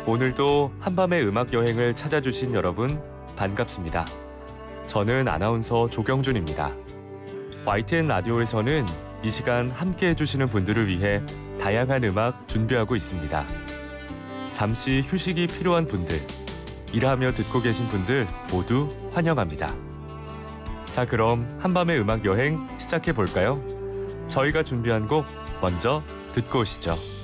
오늘도 한밤의 음악 여행을 찾아주신 여러분 반갑습니다. 저는 아나운서 조경준입니다. YTN 라디오에서는 이 시간 함께 해주시는 분들을 위해 다양한 음악 준비하고 있습니다. 잠시 휴식이 필요한 분들, 일하며 듣고 계신 분들 모두 환영합니다. 자, 그럼 한밤의 음악 여행 시작해 볼까요? 저희가 준비한 곡 먼저 듣고 오시죠.